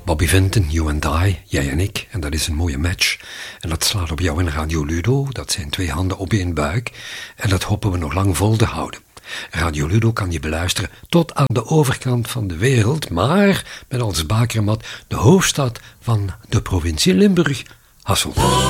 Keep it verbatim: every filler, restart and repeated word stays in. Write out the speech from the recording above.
Bobby Vinton, You and I, jij en ik. En dat is een mooie match. En dat slaat op jou in Radio Ludo. Dat zijn twee handen op één buik. En dat hopen we nog lang vol te houden. Radio Ludo kan je beluisteren tot aan de overkant van de wereld. Maar met ons bakermat de hoofdstad van de provincie Limburg, Hasselt.